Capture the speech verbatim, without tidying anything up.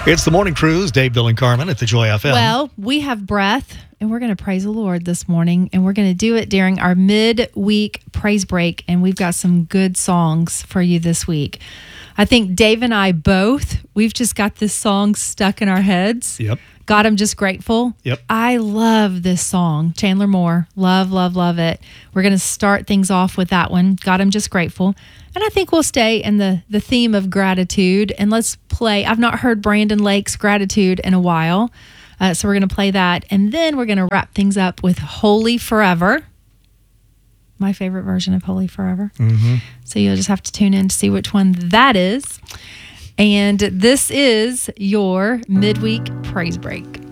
It's the Morning Cruise, Dave, Bill, and Carmen at the Joy F M. Well, we have breath, and we're going to praise the Lord this morning, and we're going to do it during our midweek praise break, and we've got some good songs for you this week. I think Dave and I both, we've just got this song stuck in our heads. Yep. God, I'm just grateful. Yep. I love this song, Chandler Moore. Love, love, love it. We're going to start things off with that one. God, I'm just grateful. And I think we'll stay in the, the theme of gratitude. And let's play. I've not heard Brandon Lake's Gratitude in a while. Uh, so we're going to play that. And then we're going to wrap things up with Holy Forever. My favorite version of Holy Forever. Mm-hmm. So you'll just have to tune in to see which one that is. And this is your midweek praise break.